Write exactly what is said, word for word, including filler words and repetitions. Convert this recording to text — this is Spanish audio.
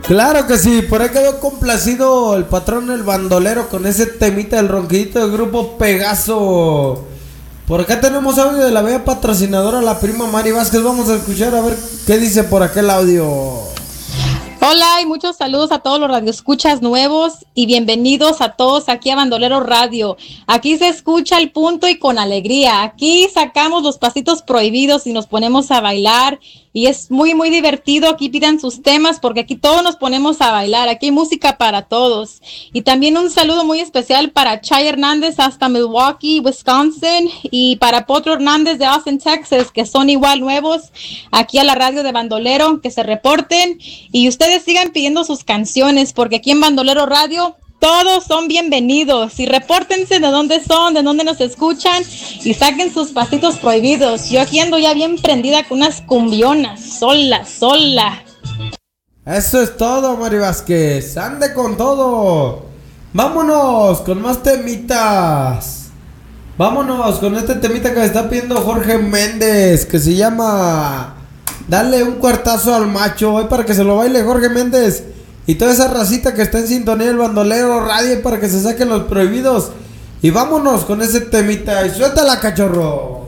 Claro que sí, por ahí quedó complacido el patrón el bandolero con ese temita del ronquidito del grupo Pegaso. Por acá tenemos audio de la bella patrocinadora, la prima Mari Vázquez. Vamos a escuchar a ver qué dice por aquel audio. Hola y muchos saludos a todos los radioescuchas nuevos y bienvenidos a todos aquí a Bandolero Radio. Aquí se escucha el punto y con alegría. Aquí sacamos los pasitos prohibidos y nos ponemos a bailar y es muy muy divertido. Aquí pidan sus temas porque aquí todos nos ponemos a bailar. Aquí hay música para todos. Y también un saludo muy especial para Chay Hernández hasta Milwaukee, Wisconsin, y para Potro Hernández de Austin, Texas, que son igual nuevos aquí a la radio de Bandolero, que se reporten y ustedes sigan pidiendo sus canciones porque aquí en Bandolero Radio todos son bienvenidos y repórtense de dónde son, de dónde nos escuchan y saquen sus pasitos prohibidos. Yo aquí ando ya bien prendida con unas cumbionas, sola, sola. Eso es todo, Mari Vázquez. Ande con todo. Vámonos con más temitas. Vámonos con este temita que me está pidiendo Jorge Méndez, que se llama Dale un cuartazo al macho. Hoy para que se lo baile Jorge Méndez y toda esa racita que está en sintonía del Bandolero Radio para que se saquen los prohibidos. Y vámonos con ese temita y suéltala, cachorro.